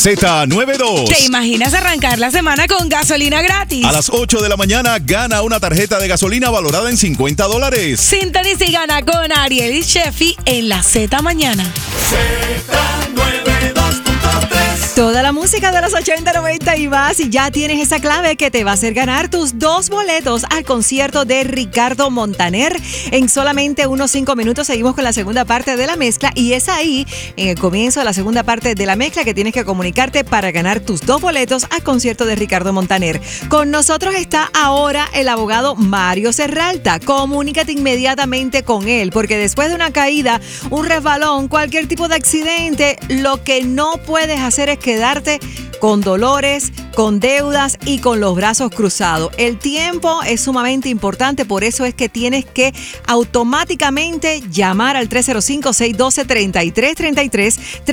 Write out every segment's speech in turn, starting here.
Z92. ¿Te imaginas arrancar la semana con gasolina gratis? A las 8 de la mañana gana una tarjeta de gasolina valorada en $50. Sintoniza y gana con Ariel y Sheffy en la Z Mañana. Toda la música de los 80, 90 y más, y ya tienes esa clave que te va a hacer ganar tus 2 boletos al concierto de Ricardo Montaner. En solamente unos 5 minutos seguimos con la segunda parte de la mezcla, y es ahí, en el comienzo de la segunda parte de la mezcla, que tienes que comunicarte para ganar tus 2 boletos al concierto de Ricardo Montaner. Con nosotros está ahora el abogado Mario Serralta. Comunícate inmediatamente con él, porque después de una caída, un resbalón, cualquier tipo de accidente, lo que no puedes hacer es quedarte con dolores, con deudas y con los brazos cruzados. El tiempo es sumamente importante, por eso es que tienes que automáticamente llamar al 305-612-3333,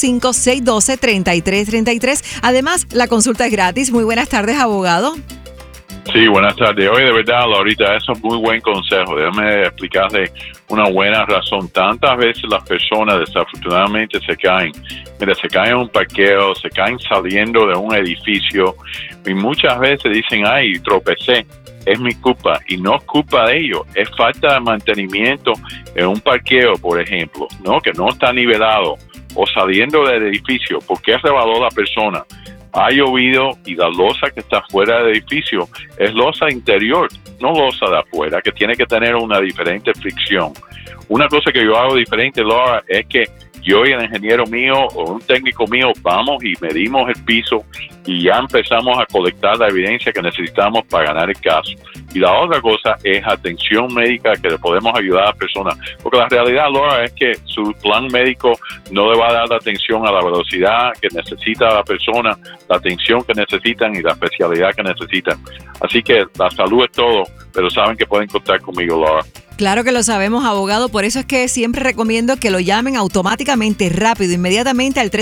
305-612-3333. Además, la consulta es gratis. Muy buenas tardes, abogado. Sí, buenas tardes. Oye, de verdad, Laurita, eso es muy buen consejo. Déjame explicarle una buena razón. Tantas veces las personas desafortunadamente se caen. Mira, se caen en un parqueo, se caen saliendo de un edificio y muchas veces dicen, ay, tropecé, es mi culpa. Y no es culpa de ellos, es falta de mantenimiento en un parqueo, por ejemplo, ¿no? Que no está nivelado, o saliendo del edificio. ¿Por qué rebaló la persona? Ha llovido y la losa que está fuera del edificio es losa interior, no losa de afuera, que tiene que tener una diferente fricción. Una cosa que yo hago diferente, Laura, es que yo y el ingeniero mío o un técnico mío vamos y medimos el piso y ya empezamos a colectar la evidencia que necesitamos para ganar el caso. Y la otra cosa es atención médica, que le podemos ayudar a la persona. Porque la realidad, Laura, es que su plan médico no le va a dar la atención a la velocidad que necesita la persona, la atención que necesitan y la especialidad que necesitan. Así que la salud es todo, pero saben que pueden contar conmigo, Laura. Claro que lo sabemos, abogado. Por eso es que siempre recomiendo que lo llamen automáticamente, rápido, inmediatamente al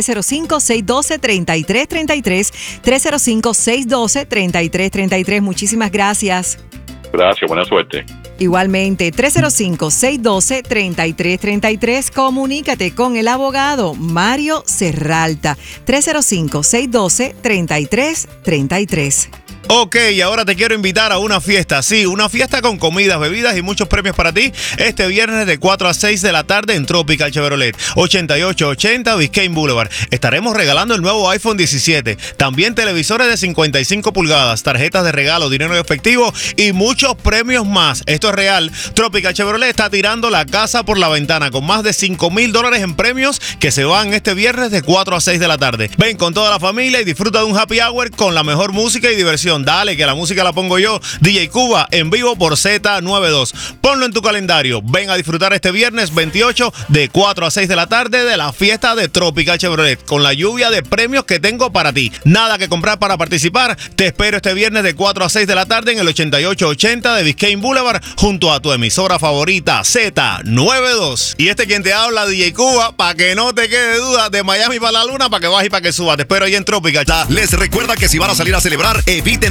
305-612-3333, 305-612-3333. Muchísimas gracias. Gracias, buena suerte. Igualmente, 305-612-3333. Comunícate con el abogado Mario Serralta, 305-612-3333. Ok, ahora te quiero invitar a una fiesta, sí, una fiesta con comidas, bebidas y muchos premios para ti este viernes de 4 a 6 de la tarde en Tropical Chevrolet, 8880 Biscayne Boulevard. Estaremos regalando el nuevo iPhone 17, también televisores de 55 pulgadas, tarjetas de regalo, dinero en efectivo y muchos premios más. Esto es real. Tropical Chevrolet está tirando la casa por la ventana con más de $5,000 en premios que se van este viernes de 4 a 6 de la tarde. Ven con toda la familia y disfruta de un happy hour con la mejor música y diversión. Dale, que la música la pongo yo, DJ Cuba, en vivo por Z92. Ponlo en tu calendario. Ven a disfrutar este viernes 28 de 4 a 6 de la tarde de la fiesta de Tropical Chevrolet, con la lluvia de premios que tengo para ti. Nada que comprar para participar. Te espero este viernes de 4 a 6 de la tarde en el 8880 de Biscayne Boulevard, junto a tu emisora favorita, Z92. Y quien te habla, DJ Cuba, para que no te quede duda, de Miami para la luna, para que bajes y para que subas. Te espero ahí en Tropical. Les recuerda que si van a salir a celebrar, eviten